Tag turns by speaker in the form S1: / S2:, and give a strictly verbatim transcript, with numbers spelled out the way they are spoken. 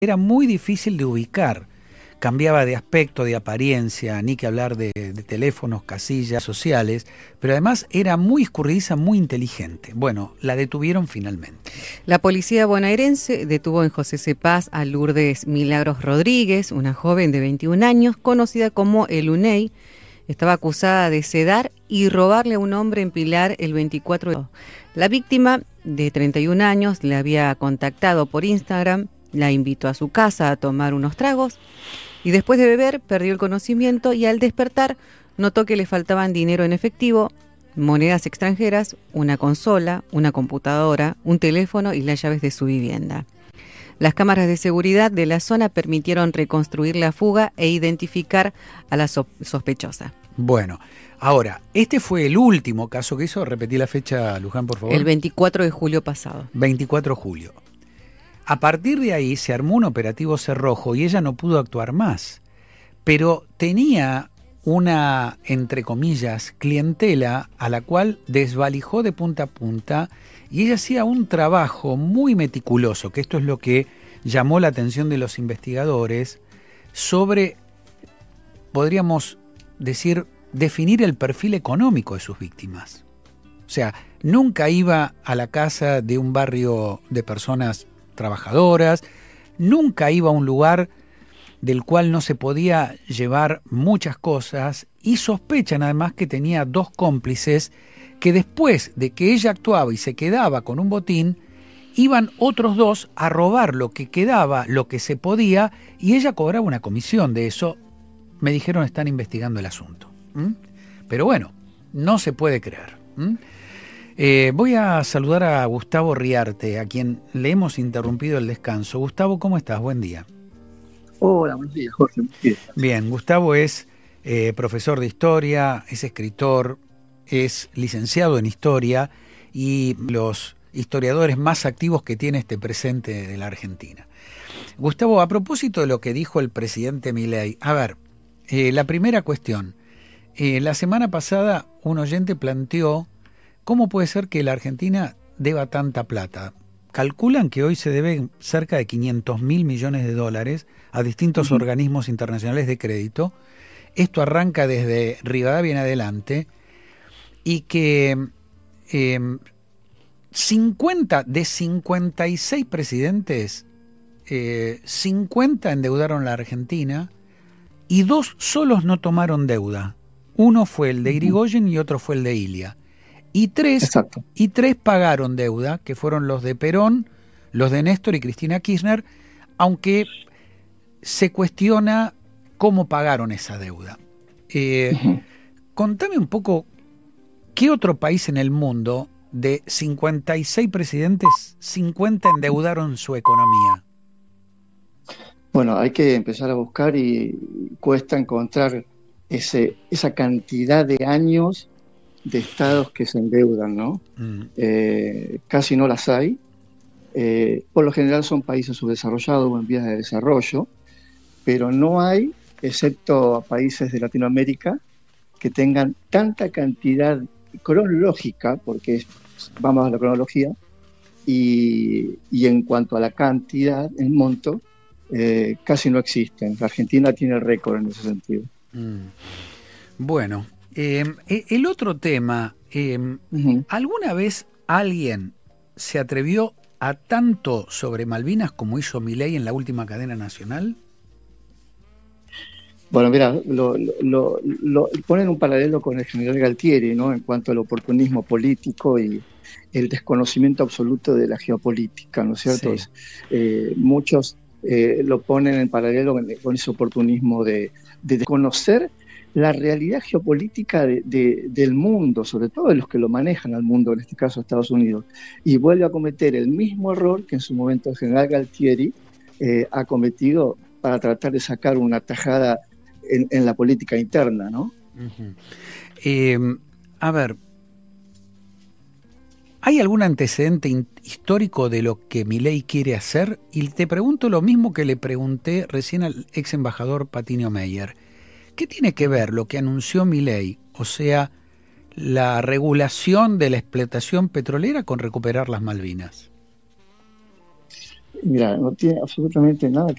S1: era muy difícil de ubicar. Cambiaba de aspecto, de apariencia, ni que hablar de, de teléfonos, casillas sociales, pero además era muy escurridiza, muy inteligente. Bueno, la detuvieron finalmente.
S2: La policía bonaerense detuvo en José Cepaz a Lourdes Milagros Rodríguez, una joven de veintiún años, conocida como El Uney. Estaba acusada de sedar y robarle a un hombre en Pilar el veinticuatro de agosto. La víctima, de treinta y un años, le había contactado por Instagram, la invitó a su casa a tomar unos tragos y después de beber perdió el conocimiento y al despertar notó que le faltaban dinero en efectivo, monedas extranjeras, una consola, una computadora, un teléfono y las llaves de su vivienda. Las cámaras de seguridad de la zona permitieron reconstruir la fuga e identificar a la so- sospechosa.
S1: Bueno, ahora, este fue el último caso que hizo. Repetí la fecha, Luján, por favor.
S2: El veinticuatro de julio pasado.
S1: veinticuatro de julio. A partir de ahí se armó un operativo cerrojo y ella no pudo actuar más. Pero tenía una, entre comillas, clientela a la cual desvalijó de punta a punta y ella hacía un trabajo muy meticuloso, que esto es lo que llamó la atención de los investigadores, sobre, podríamos decir, definir el perfil económico de sus víctimas. O sea, nunca iba a la casa de un barrio de personas trabajadoras, nunca iba a un lugar del cual no se podía llevar muchas cosas, y sospechan además que tenía dos cómplices que después de que ella actuaba y se quedaba con un botín, iban otros dos a robar lo que quedaba, lo que se podía, y ella cobraba una comisión de eso. Me dijeron están investigando el asunto. ¿Mm? Pero bueno, no se puede creer. ¿Mm? Eh, voy a saludar a Gustavo Riarte, a quien le hemos interrumpido el descanso. Gustavo, ¿cómo estás? Buen día.
S3: Hola, buenos días, Jorge.
S1: Bien, Gustavo es eh, profesor de historia, es escritor, es licenciado en historia y los historiadores más activos que tiene este presente de la Argentina. Gustavo, a propósito de lo que dijo el presidente Milei, a ver, eh, la primera cuestión. Eh, la semana pasada un oyente planteó cómo puede ser que la Argentina deba tanta plata. Calculan que hoy se deben cerca de quinientos mil millones de dólares a distintos uh-huh. organismos internacionales de crédito. Esto arranca desde Rivadavia en adelante y que eh, cincuenta de cincuenta y seis presidentes, eh, cincuenta endeudaron la Argentina y dos solos no tomaron deuda. Uno fue el de Irigoyen y otro fue el de Ilia. Y tres,
S3: Exacto.
S1: y tres pagaron deuda, que fueron los de Perón, los de Néstor y Cristina Kirchner, aunque se cuestiona cómo pagaron esa deuda. Eh, uh-huh. Contame un poco, ¿qué otro país en el mundo de cincuenta y seis presidentes, cincuenta endeudaron su economía?
S3: Bueno, hay que empezar a buscar y cuesta encontrar ese, esa cantidad de años de estados que se endeudan, ¿no? Mm. Eh, casi no las hay. Eh, por lo general son países subdesarrollados o en vías de desarrollo, pero no hay, excepto países de Latinoamérica, que tengan tanta cantidad cronológica, porque es, vamos a la cronología, y, y en cuanto a la cantidad, el monto, eh, casi no existen. La Argentina tiene el récord en ese sentido.
S1: Mm. Bueno, eh, el otro tema, eh, uh-huh. ¿alguna vez alguien se atrevió a tanto sobre Malvinas como hizo Milei en la última cadena nacional?
S3: Bueno, mira, lo, lo, lo ponen un paralelo con el general Galtieri, ¿no? En cuanto al oportunismo político y el desconocimiento absoluto de la geopolítica, ¿no es cierto? Sí. Eh, muchos eh, lo ponen en paralelo con, con ese oportunismo de, de desconocer la realidad geopolítica de, de, del mundo, sobre todo de los que lo manejan al mundo, en este caso Estados Unidos, y vuelve a cometer el mismo error que en su momento el general Galtieri eh, ha cometido para tratar de sacar una tajada en, en la política interna, ¿no?
S1: Uh-huh. Eh, a ver, ¿hay algún antecedente in- histórico de lo que Milei quiere hacer? Y te pregunto lo mismo que le pregunté recién al ex embajador Patinio Meyer. ¿Qué tiene que ver lo que anunció Milei, o sea, la regulación de la explotación petrolera, con recuperar las Malvinas?
S3: Mira, no tiene absolutamente nada